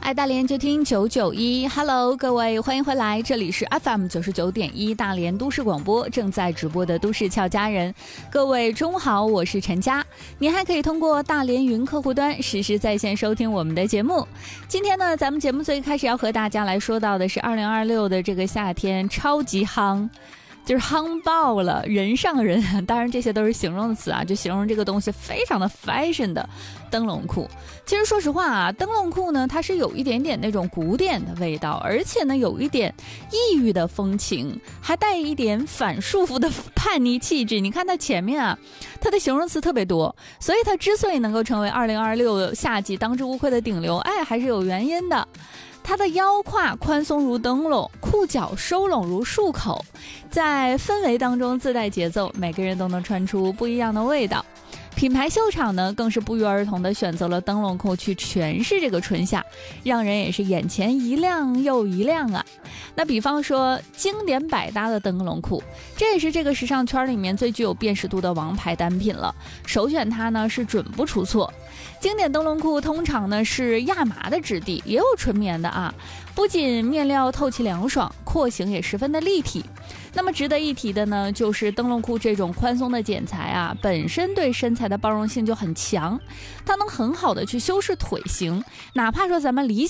爱大连就听991 ，Hello， 各位欢迎回来，这里是 FM 99.1大连都市广播，正在直播的都市俏佳人。各位中午好，我是陈佳，您还可以通过大连云客户端实时在线收听我们的节目。今天呢，咱们节目最开始要和大家来说到的是2026的这个夏天超级夯。就是夯爆了，人上人，当然这些都是形容词啊，就形容这个东西非常的 fashion 的灯笼裤。其实说实话啊，灯笼裤呢，它是有一点点那种古典的味道，而且呢有一点异域的风情，还带一点反束缚的叛逆气质。你看它前面啊，它的形容词特别多，所以它之所以能够成为2026夏季当之无愧的顶流，还是有原因的。它的腰胯宽松如灯笼，裤脚收拢如束口，在氛围当中自带节奏，每个人都能穿出不一样的味道。品牌秀场呢，更是不约而同地选择了灯笼裤去诠释这个春夏，让人也是眼前一亮又一亮啊。那比方说经典百搭的灯笼裤，这也是这个时尚圈里面最具有辨识度的王牌单品了，首选它呢是准不出错。经典灯笼裤通常呢是亚麻的质地，也有纯棉的啊，不仅面料透气凉爽，廓形也十分的立体。那么值得一提的呢，就是灯笼裤这种宽松的剪裁啊，本身对身材的包容性就很强，它能很好的去修饰腿型，哪怕说咱们理